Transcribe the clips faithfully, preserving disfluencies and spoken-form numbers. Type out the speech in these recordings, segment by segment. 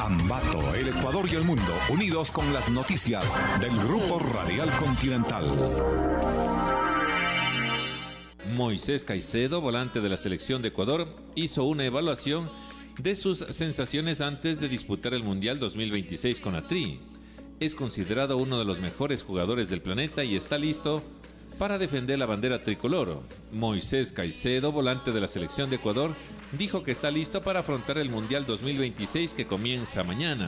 Ambato, el Ecuador y el mundo, unidos con las noticias del Grupo Radial Continental. Moisés Caicedo, volante de la selección de Ecuador, hizo una evaluación de sus sensaciones antes de disputar el Mundial dos mil veintiséis con la Tri. Es considerado uno de los mejores jugadores del planeta y está listo para defender la bandera tricolor. Moisés Caicedo, volante de la selección de Ecuador, dijo que está listo para afrontar el Mundial dos mil veintiséis que comienza mañana.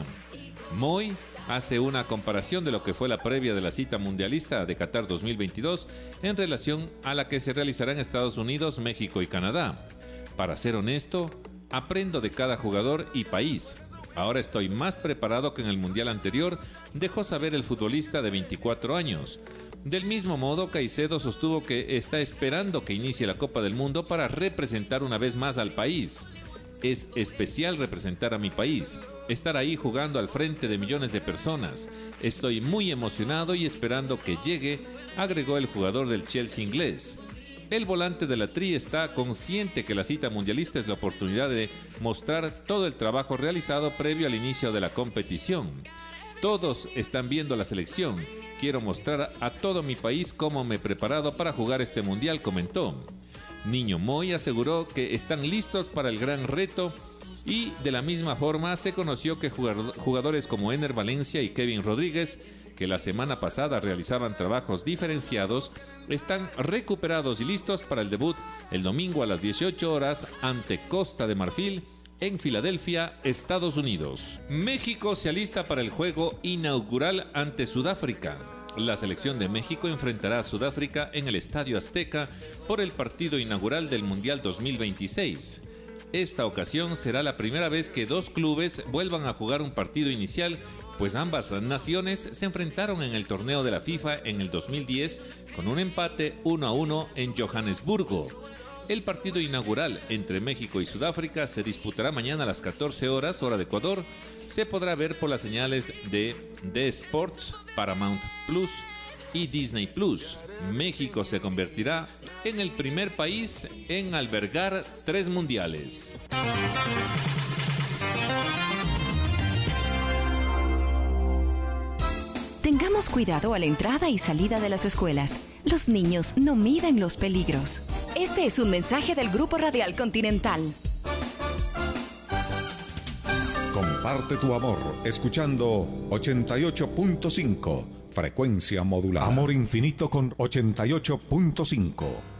Moy hace una comparación de lo que fue la previa de la cita mundialista de Qatar dos mil veintidós en relación a la que se realizará en Estados Unidos, México y Canadá. Para ser honesto, aprendo de cada jugador y país. Ahora estoy más preparado que en el Mundial anterior, dejó saber el futbolista de veinticuatro años. Del mismo modo, Caicedo sostuvo que está esperando que inicie la Copa del Mundo para representar una vez más al país. Es especial representar a mi país, estar ahí jugando al frente de millones de personas. Estoy muy emocionado y esperando que llegue, agregó el jugador del Chelsea inglés. El volante de la Tri está consciente que la cita mundialista es la oportunidad de mostrar todo el trabajo realizado previo al inicio de la competición. Todos están viendo la selección. Quiero mostrar a todo mi país cómo me he preparado para jugar este mundial, comentó. Niño Moy aseguró que están listos para el gran reto y de la misma forma se conoció que jugadores como Ener Valencia y Kevin Rodríguez, que la semana pasada realizaban trabajos diferenciados, están recuperados y listos para el debut el domingo a las dieciocho horas ante Costa de Marfil en Filadelfia, Estados Unidos. México se alista para el juego inaugural ante Sudáfrica. La selección de México enfrentará a Sudáfrica en el Estadio Azteca por el partido inaugural del Mundial dos mil veintiséis. Esta ocasión será la primera vez que dos clubes vuelvan a jugar un partido inicial, pues ambas naciones se enfrentaron en el torneo de la FIFA en el dos mil diez con un empate uno a uno en Johannesburgo. El partido inaugural entre México y Sudáfrica se disputará mañana a las catorce horas, hora de Ecuador. Se podrá ver por las señales de D Sports, Paramount Plus y Disney Plus. México se convertirá en el primer país en albergar tres mundiales. Tengamos cuidado a la entrada y salida de las escuelas. Los niños no miden los peligros. Este es un mensaje del Grupo Radial Continental. Comparte tu amor escuchando ochenta y ocho punto cinco, frecuencia modulada. Amor infinito con ochenta y ocho punto cinco.